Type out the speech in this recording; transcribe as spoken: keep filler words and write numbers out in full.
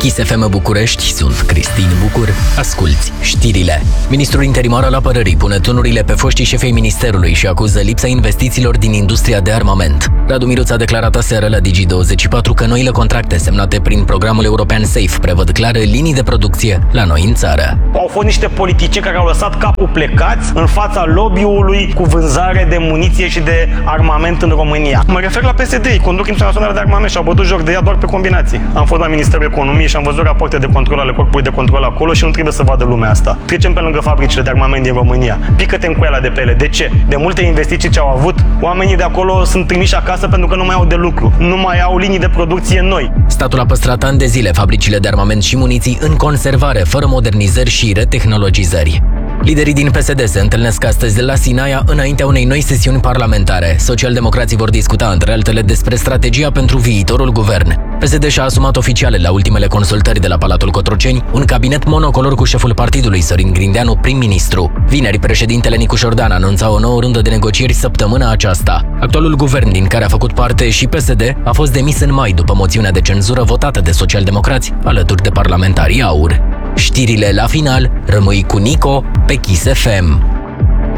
Kiss F M București, sunt Cristin Bucur. Asculți știrile. Ministrul interimar al apărării pune tunurile pe foștii șefei ministerului și acuză lipsa investițiilor din industria de armament. Radu Miruț a declarat aseară la Digi douăzeci și patru că noile contracte semnate prin programul european SAFE prevăd clare linii de producție la noi în țară. Au fost niște politicieni care au lăsat capul plecați în fața lobby-ului cu vânzare de muniție și de armament în România. Mă refer la P S D, conduc Industria Națională de Armament și au bătut joc de ea doar pe combinații. Am fost la Ministerul Economiei și am văzut rapoarte de control ale corpului de control acolo și nu trebuie să vadă lumea asta. Trecem pe lângă fabricile de armament din România. Pică-te în coala de pe ele. De ce? De multe investiții ce au avut, oamenii de acolo sunt trimiși acasă pentru că nu mai au de lucru. Nu mai au linii de producție noi. Statul a păstrat ani de zile fabricile de armament și muniții în conservare, fără modernizări și retehnologizări. Liderii din P S D se întâlnesc astăzi la Sinaia înaintea unei noi sesiuni parlamentare. Socialdemocrații vor discuta, între altele, despre strategia pentru viitorul guvern. P S D și-a asumat oficial la ultimele consultări de la Palatul Cotroceni un cabinet monocolor cu șeful partidului, Sorin Grindeanu, prim-ministru. Vineri, președintele Nicu Șordan anunța o nouă rundă de negocieri săptămâna aceasta. Actualul guvern, din care a făcut parte și P S D, a fost demis în mai după moțiunea de cenzură votată de socialdemocrați alături de parlamentarii AUR. Știrile la final, rămâi cu Nico pe Kiss F M.